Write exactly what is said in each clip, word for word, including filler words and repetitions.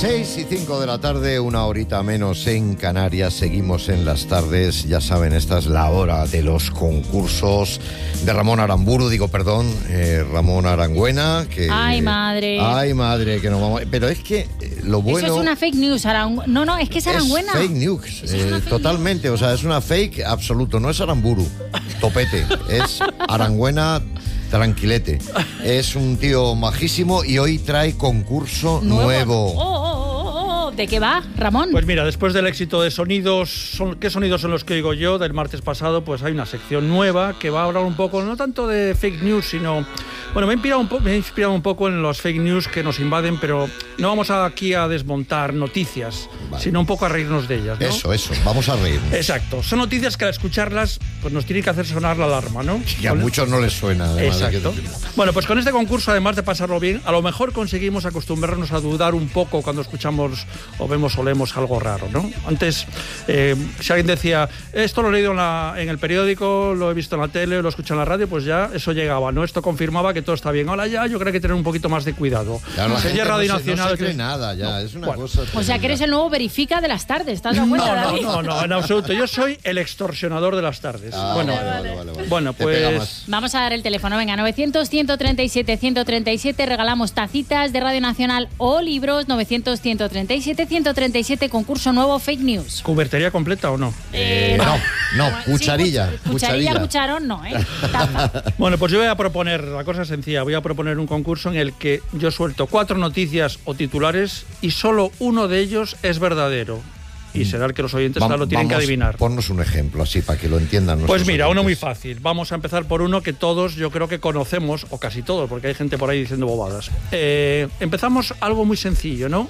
seis y cinco de la tarde, una horita menos en Canarias. Seguimos en las tardes. Ya saben, esta es la hora de los concursos de Ramón Aramburu. Digo, perdón, eh, Ramón Arangüena. Que, ay, madre. Ay, madre, que no vamos. Pero es que eh, lo bueno. Eso es una fake news. Arangu... No, no, es que es Arangüena. Es fake news. Eh, fake totalmente. News. O sea, es una fake absoluto. No es Aramburu. Topete. Es Arangüena. Tranquilete. Es un tío majísimo y hoy trae concurso nuevo. nuevo. Oh, oh, oh, oh. ¿De qué va, Ramón? Pues mira, después del éxito de Sonidos, son, ¿qué sonidos son los que oigo yo? Del martes pasado, pues hay una sección nueva que va a hablar un poco, no tanto de fake news, sino... Bueno, me he inspirado un, po- me he inspirado un poco en los fake news que nos invaden, pero no vamos aquí a desmontar noticias, vale. sino un poco a reírnos de ellas, ¿no? Eso, eso, vamos a reírnos. Exacto. Son noticias que al escucharlas pues nos tienen que hacer sonar la alarma, ¿no? Que a muchos no les suena. Exacto. Que... Bueno, pues con este concurso, además de pasarlo bien, a lo mejor conseguimos acostumbrarnos a dudar un poco cuando escuchamos o vemos o leemos algo raro, ¿no? Antes, eh, si alguien decía, esto lo he leído en, la, en el periódico, lo he visto en la tele, lo he escuchado en la radio, pues ya eso llegaba, ¿no? Esto confirmaba que todo está bien. Ahora ya yo creo que hay que tener un poquito más de cuidado. Claro, la gente Radio no, Nacional, se, no se cree nada ya, no, es una bueno. cosa... O sea, que eres el nuevo verifica de las tardes, ¿estás de acuerdo, no, David? No, no, no, en absoluto. Yo soy el extorsionador de las tardes. Ah, bueno, vale, vale, vale, vale. bueno, pues... Vamos a dar el teléfono, venga, novecientos, ciento treinta y siete, ciento treinta y siete, regalamos tacitas de Radio Nacional o libros, novecientos, ciento treinta y siete, ciento treinta y siete, concurso nuevo Fake News. ¿Cubertería completa o no? Eh, no, no, no, cucharilla. Sí, cucharilla, cucharón no, ¿eh? Bueno, pues yo voy a proponer, la cosa es sencilla, voy a proponer un concurso en el que yo suelto cuatro noticias o titulares y solo uno de ellos es verdadero. Y será el que los oyentes vamos, lo tienen vamos, que adivinar. Ponnos un ejemplo así para que lo entiendan nuestros Pues mira, oyentes. uno muy fácil. Vamos a empezar por uno que todos yo creo que conocemos, o casi todos, porque hay gente por ahí diciendo bobadas. Eh, empezamos algo muy sencillo, ¿no?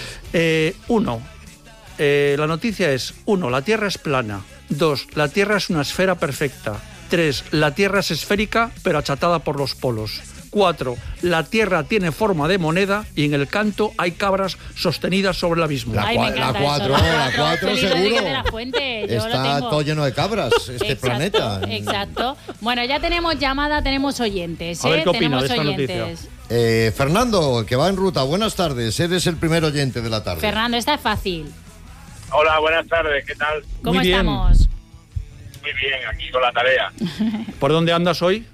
Eh, uno, eh, la noticia es, uno, la Tierra es plana. Dos, la Tierra es una esfera perfecta. Tres, la Tierra es esférica, pero achatada por los polos. Cuatro, la Tierra tiene forma de moneda y en el canto hay cabras sostenidas sobre el abismo. La, Ay, cua- la cuatro, la cuatro seguro. De la Fuente, yo Está lo tengo. todo lleno de cabras, este exacto, planeta. Exacto. Bueno, ya tenemos llamada, tenemos oyentes. ¿eh? A ver, ¿qué opina tenemos de esta oyentes. noticia? Eh, Fernando, que va en ruta, buenas tardes. Eres el primer oyente de la tarde. Fernando, esta es fácil. Hola, buenas tardes, ¿qué tal? ¿Cómo Muy bien. estamos? Muy bien, aquí con la tarea, ¿Por dónde andas hoy?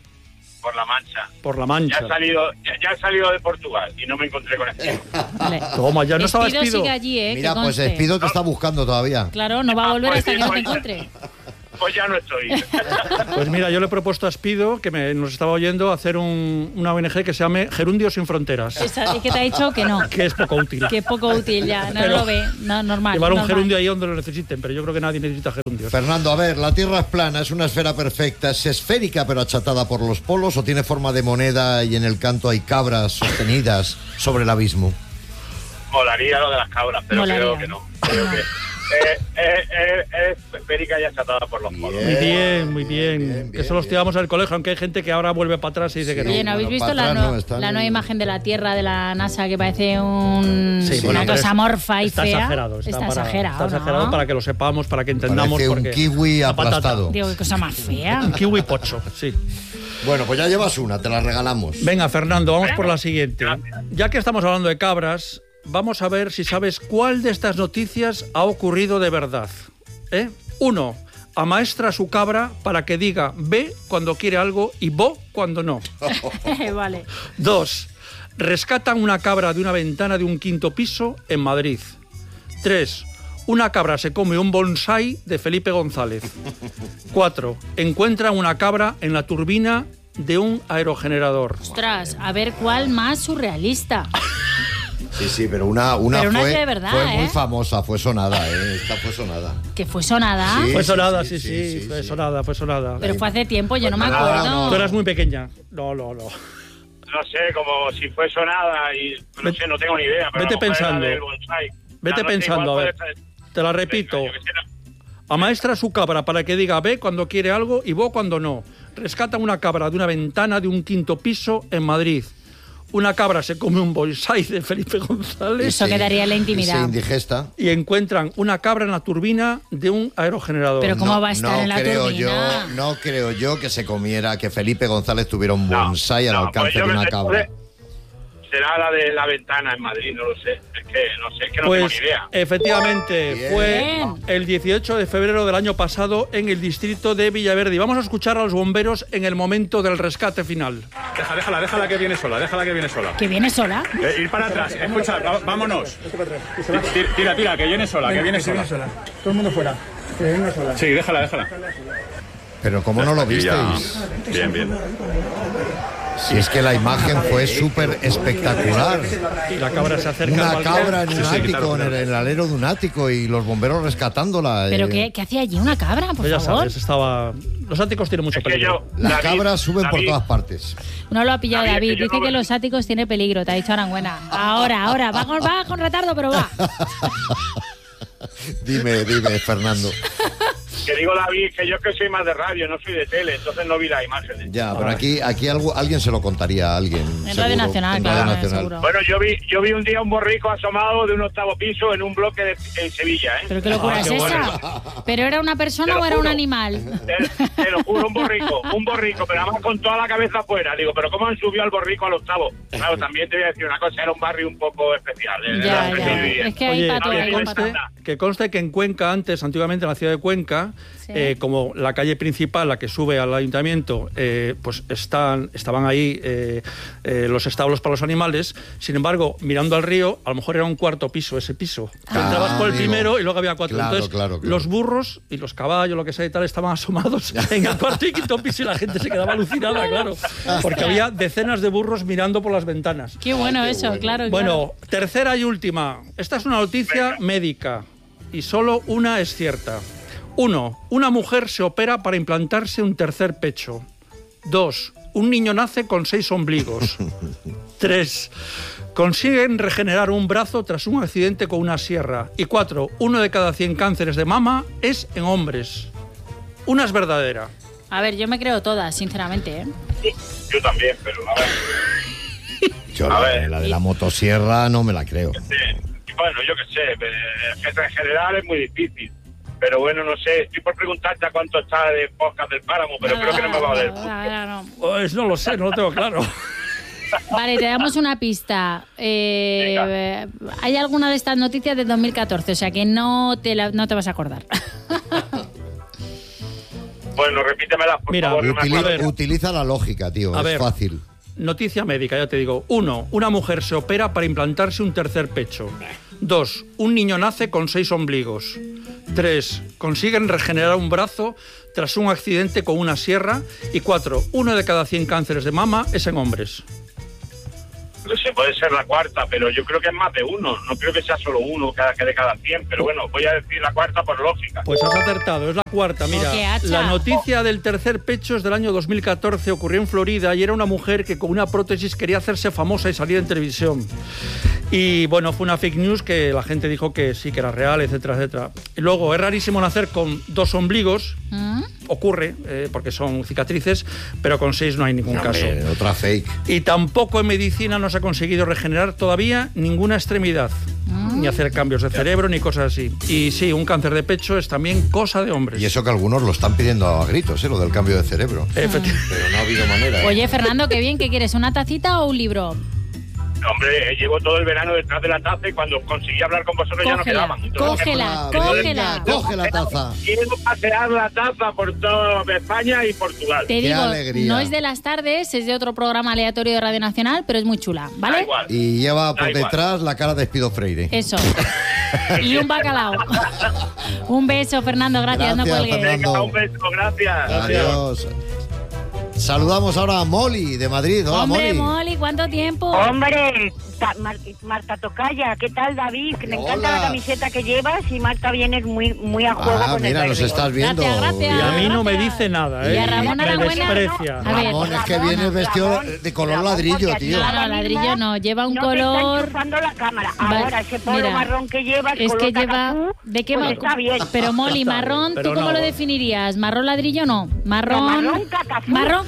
por la Mancha. Por la Ya Mancha. he salido, ya, ya he salido de Portugal y no me encontré con Espido. Vale. Toma, ya no estaba Espido Espido. sigue allí, ¿eh? Mira, que pues conste. Espido te está buscando todavía. Claro, no va a volver Ah, pues hasta sí, que no te pues- encuentre. Pues ya no estoy. Pues mira, yo le he propuesto a Espido, que me, nos estaba oyendo, hacer un, una O N G que se llame Gerundios sin Fronteras. Esa- Y que te ha dicho que no. Que es poco útil. Que es poco útil ya, no Pero lo ve, no, normal. Llevar un normal. gerundio ahí donde lo necesiten, pero yo creo que nadie necesita gerundios. Fernando, a ver, la Tierra es plana, es una esfera perfecta, es esférica pero achatada por los polos o tiene forma de moneda y en el canto hay cabras sostenidas sobre el abismo. Molaría lo de las cabras, pero Molaría. creo que no. Creo que eh, eh, eh, es esférica y achatada por los polos. Muy bien, muy bien. bien, bien, que eso los bien. tiramos al colegio, aunque hay gente que ahora vuelve para atrás y dice que no. Oye, ¿no habéis Bueno, visto para la, atrás no- no, están la nueva en- imagen de la Tierra de la NASA que parece un, Sí, una bueno, cosa pero morfa y está fea? exagerado. Está, Está para- exagerado, Está exagerado ¿no? para que lo sepamos, para que entendamos. Parece un porque kiwi la patata. aplastado. Digo, qué cosa más fea. Un kiwi pocho, sí. Bueno, pues ya llevas una, te la regalamos. Venga, Fernando, vamos por la siguiente. Ya que estamos hablando de cabras, vamos a ver si sabes cuál de estas noticias ha ocurrido de verdad. ¿Eh? Uno, amaestra a su cabra para que diga ve cuando quiere algo y bo cuando no. Vale. Dos, rescatan una cabra de una ventana de un quinto piso en Madrid. Tres, una cabra se come un bonsái de Felipe González. Cuatro, encuentran una cabra en la turbina de un aerogenerador. Ostras, a ver cuál más surrealista. Sí, sí, pero una, una Pero una fue, es de verdad, fue muy ¿eh? famosa, fue sonada, ¿eh? Esta fue sonada. Que fue sonada. Sí. Fue sonada, sí, sí, sí, sí, sí, fue sí. sonada, fue sonada. Pero fue hace tiempo, yo no me Pues nada, acuerdo. Tú eras muy pequeña. No, no, no. No sé, como si fue sonada y no Vete- sé, no tengo ni idea. Pero vete a lo mejor era pensando. del bonsái. Vete No, no sé, pensando, igual a ver. puede ser- Te la repito. Venga, yo qué sé, no. Amaestra a su cabra para que diga ve cuando quiere algo y bo cuando no. Rescatan una cabra de una ventana de un quinto piso en Madrid. Una cabra se come un bonsái de Felipe González Eso quedaría en la intimidad. Ese indigesta. y encuentran una cabra en la turbina de un aerogenerador. Pero ¿cómo No, va a estar no en la creo turbina? yo, no creo yo que se comiera, que Felipe González tuviera un No, bonsái al no, alcance pues yo de una me- cabra. será la de la ventana en Madrid, no lo sé. Es que no sé, es que no Pues tengo ni idea. efectivamente, Bien. fue el dieciocho de febrero del año pasado en el distrito de Villaverde. Y vamos a escuchar a los bomberos en el momento del rescate final. Deja, déjala, déjala que viene sola, déjala que viene sola. ¿Que viene sola? Eh, ir para atrás, escucha, va- vámonos. Tira, tira, tira, que viene sola, que viene sola. Todo el mundo fuera. Que venga sola. Sí, déjala, déjala. Pero ¿cómo no lo Y ya. visteis? Bien, bien. Si es que la imagen fue súper espectacular. Y la cabra se acerca al Una balcón. cabra en un Sí, sí, ático, claro, en el, claro. en el alero de un ático y los bomberos rescatándola. ¿Pero eh. qué, qué hacía allí una cabra, por Pues ya favor? sabes, estaba... Los áticos tienen mucho Es que peligro. yo, Las David, cabras suben por David, todas partes. No lo ha pillado David, David. que yo Dice no que lo- los áticos tiene peligro, te ha dicho Aranguena. Ahora, ahora, va con, va con retardo, pero va. Dime, dime, Fernando. Que digo, David, que yo que soy más de radio, no soy de tele, entonces no vi las imágenes. Ya, pero aquí, aquí algo, alguien se lo contaría a alguien. En seguro, Radio Nacional, en claro, Radio eh, Nacional. seguro. Bueno, yo vi yo vi un día un borrico asomado de un octavo piso en un bloque de, en Sevilla, ¿eh? ¿Pero qué locura Ah, es qué esa? ¿Pero era una persona Te lo o era un juro. animal? Te, te lo juro, un borrico, un borrico, pero además con toda la cabeza afuera. Digo, pero ¿cómo han subido al borrico al octavo? Claro, también te voy a decir una cosa, era un barrio un poco especial. ¿eh? Ya, Era ya. especial. Es que hay Oye, para todo, que hay para conste, todo. que conste que en Cuenca, antes, antiguamente en la ciudad de Cuenca, Sí. eh, como la calle principal, la que sube al ayuntamiento, eh, pues están, estaban ahí eh, eh, los establos para los animales. Sin embargo, mirando al río, a lo mejor era un cuarto piso ese piso. Tú Ah, entrabas por el amigo. primero y luego había cuatro. Claro, Entonces, claro, claro. los burros y los caballos, lo que sea y tal, estaban asomados en el cuarto y quinto piso y la gente se quedaba alucinada, claro. Porque había decenas de burros mirando por las ventanas. Qué bueno eso, bueno. claro. Bueno, tercera y última. Esta es una noticia médica y solo una es cierta. Uno, una mujer se opera para implantarse un tercer pecho. Dos, un niño nace con seis ombligos. Tres, consiguen regenerar un brazo tras un accidente con una sierra. Y cuatro, uno de cada cien cánceres de mama es en hombres. Una es verdadera. A ver, yo me creo todas, sinceramente, ¿eh? Yo también, pero a ver. Yo A la, ver. la de la motosierra no me la creo. eh, bueno, yo qué sé, eh, que en general es muy difícil. Pero bueno, no sé, estoy por preguntarte a cuánto está de podcast del páramo, pero creo que no me va a valer. Ahora no. Pues no lo sé, no lo tengo claro. Vale, te damos una pista. Eh, hay alguna de estas noticias de dos mil catorce, o sea que no te, la- no te vas a acordar. Bueno, repítemelas, por Mira, favor. no me Utili- acuerdo. ver. utiliza la lógica, tío. A es ver. fácil. Noticia médica, ya te digo. Uno, una mujer se opera para implantarse un tercer pecho. Dos, un niño nace con seis ombligos. Tres, consiguen regenerar un brazo tras un accidente con una sierra. Y cuatro, uno de cada cien cánceres de mama es en hombres. No sé, puede ser la cuarta, pero yo creo que es más de uno. No creo que sea solo uno cada que de cada cien, pero bueno, voy a decir la cuarta por lógica. Pues has acertado, es la cuarta. Mira, qué hacha. la noticia del tercer pecho es del año dos mil catorce, ocurrió en Florida y era una mujer que con una prótesis quería hacerse famosa y salir en televisión. Y bueno, fue una fake news que la gente dijo que sí, que era real, etcétera, etcétera. Y luego, es rarísimo nacer con dos ombligos, ¿Mm? ocurre, eh, porque son cicatrices, pero con seis no hay ningún caso. Hombre, otra fake. Y tampoco en medicina no se ha conseguido regenerar todavía ninguna extremidad, ni hacer cambios de cerebro, ni cosas así. Y sí, un cáncer de pecho es también cosa de hombres. Y eso que algunos lo están pidiendo a gritos, ¿eh? Lo del cambio de cerebro. Efecti- Pero no ha habido manera. ¿eh? Oye, Fernando, qué bien, ¿qué quieres? ¿Una tacita o un libro? Hombre, eh, llevo todo el verano detrás de la taza y cuando conseguí hablar con vosotros ya no Cógela, quedaban. Entonces, cógela, Venga, cógela. coge la taza. quiero pasear la taza por toda España y Portugal. Te Qué digo, alegría. no es de las tardes, es de otro programa aleatorio de Radio Nacional, pero es muy chula, Da ¿vale? igual. Y lleva por Da igual. detrás la cara de Espido Freire. Eso. Y un bacalao. Un beso, Fernando, gracias, no Gracias, cuelgues. Fernando. Venga, un beso, gracias. Adiós. Saludamos ahora a Molly de Madrid. Hola, Hombre, Molly. Molly, ¿cuánto tiempo? Hombre, ta- Mar- Marta Tocaya, ¿qué tal, David? Que me encanta Hola. la camiseta que llevas y Marta vienes muy, muy a juego Ah, con mira, el nos verde. estás viendo. Gracias, gracias. Y a mí no me Gracias. dice nada, ¿eh? Y a Ramón me Arangüena, desprecia. A ver. Ramón, es que viene vestido de color Ramón, ladrillo, porque a ti tío. No, ahora no, ladrillo mismo no, lleva un no te está color- enchufando la cámara. Va- Ahora, ese polo mira, marrón que llevas, Es que color lleva... cacatú, ¿De qué pues ma- está bien. Pero Molly, marrón, Pero ¿tú cómo no. lo definirías? ¿Marrón ladrillo no? Marrón... No, marrón cacazú. Marrón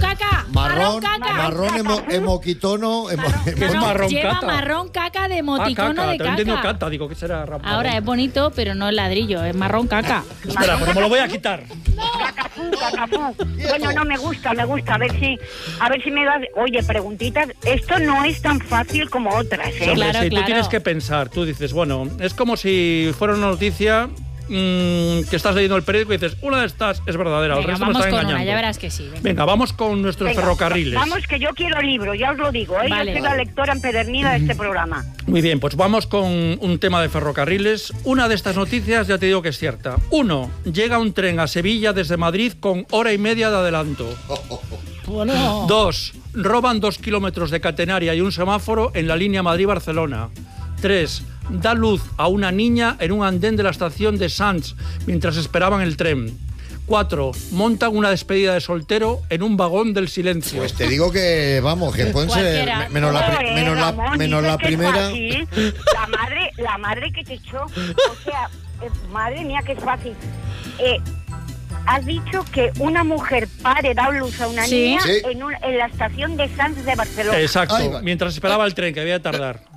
caca. Marrón, caca. marrón emo, emoquitono. Emo, ¿Qué es No, marrón lleva cata? marrón caca de Ah, emoticono caca, de te he entendido caca. cata, digo, ¿qué será? Ramón? Ahora es bonito, pero no es ladrillo, es marrón caca. Espera, pero me lo voy a quitar. Cacafú, cacafú. Bueno, no me gusta, me gusta. A ver si, a ver si me das. Oye, preguntitas. Esto no es tan fácil como otras, Sí, ¿eh? hombre, Claro, sí, claro. tú tienes que pensar, tú dices, bueno, es como si fuera una noticia mmm, que estás leyendo el periódico y dices, una de estas es verdadera, el Venga, resto me vamos está con engañando. una, ya verás que sí. Venga. Venga, vamos con nuestros Venga, ferrocarriles. Vamos, que yo quiero libro, ya os lo digo, ¿eh? Vale. Yo soy la lectora empedernida de este programa. Muy bien, pues vamos con un tema de ferrocarriles. Una de estas noticias ya te digo que es cierta. Uno, llega un tren a Sevilla desde Madrid con hora y media de adelanto. Bueno. Dos, roban dos kilómetros de catenaria y un semáforo en la línea Madrid-Barcelona. Tres, da luz a una niña en un andén de la estación de Sants mientras esperaban el tren. Cuatro, montan una despedida de soltero en un vagón del silencio. Pues te digo que, vamos, que pueden ser Cualquiera. me- menos la, pri- Joder, menos la, Ramón, menos dices la que es primera. fácil. La madre, la madre que te echó. O sea, eh, madre mía, que es fácil. Eh, has dicho que una mujer pare, da luz a una Sí. niña Sí. en, un- en la estación de Sants de Barcelona. Exacto, Ahí va. mientras esperaba el tren, que había de tardar.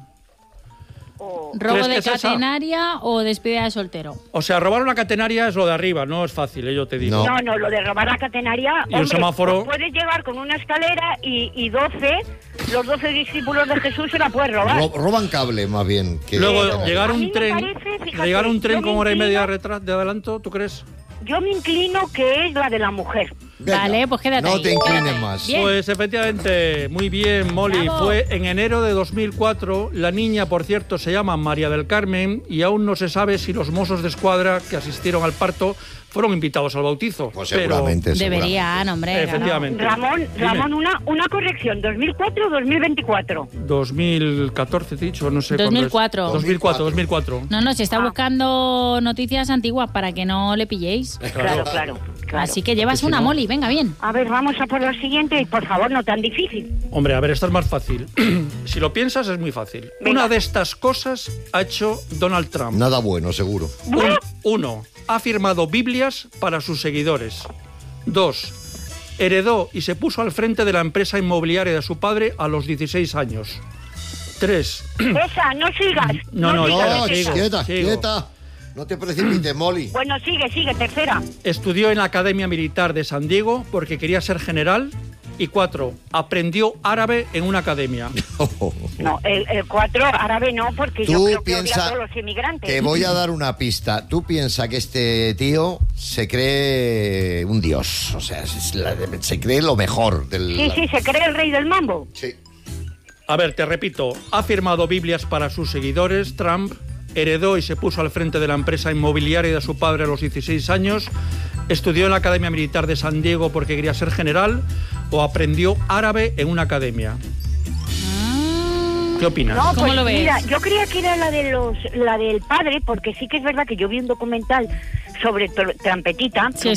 O- ¿Robo ¿Crees de que es esa? catenaria o despedida de soltero? O sea, robar una catenaria es lo de arriba, no es fácil, eh, yo te digo. No. No, no, lo de robar la catenaria. Y un hombre, semáforo. Puedes llegar con una escalera y, y doce, los doce discípulos de Jesús se la puedes robar. Ro- roban cable, más bien. Que, Luego, Pero, llegar a mí un me tren, parece, fíjate, llegar un tren yo con me hora y media inclino- retras- de adelanto, ¿tú crees? Yo me inclino que es la de la mujer. Venga, Vale, pues quédate No ahí. te inclines más. Bien. Pues efectivamente, muy bien, Molly. Bravo. Fue en enero de dos mil cuatro. La niña, por cierto, se llama María del Carmen y aún no se sabe si los mozos de escuadra que asistieron al parto fueron invitados al bautizo. Pues Pero- seguramente. Deberían, hombre. claro. Efectivamente. Ramón, Dime. Ramón, una, una corrección, ¿dos mil cuatro o dos mil veinticuatro? dos mil catorce, te he dicho, no sé dos mil cuándo es. cuatro. dos mil cuatro, dos mil cuatro. No, no, se está buscando noticias antiguas para que no le pilléis. Claro, claro, claro. Así que llevas Porque si una, no- Molly, venga, bien. A ver, vamos a por lo siguiente y por favor, no tan difícil. Hombre, a ver, esta es más fácil. Si lo piensas, es muy fácil. Venga. Una de estas cosas ha hecho Donald Trump. Nada bueno, seguro. Un- uno, ha firmado Biblias para sus seguidores. Dos, heredó y se puso al frente de la empresa inmobiliaria de su padre a los dieciséis años. Tres, Esa, no sigas. No, no, sigas, No, sigo, esa. quieta, sigo. quieta. No te precipites, Molly. Bueno, sigue, sigue, tercera. estudió en la Academia Militar de San Diego porque quería ser general. Y cuatro, aprendió árabe en una academia. No, el, el cuatro árabe no, porque yo Tú creo que odia a piensa todos los inmigrantes. Te voy a dar una pista. Tú piensas que este tío se cree un dios. O sea, es la- se cree lo mejor del. Sí, sí, se cree el rey del mambo. Sí. A ver, te repito, ha firmado Biblias para sus seguidores, Trump, heredó y se puso al frente de la empresa inmobiliaria de su padre a los dieciséis años, estudió en la Academia Militar de San Diego porque quería ser general, o aprendió árabe en una academia. ¿Qué opinas? No, ¿Cómo pues lo ves? mira, yo creía que era la de los, la del padre, porque sí que es verdad que yo vi un documental sobre tr- Trampetita, Sí,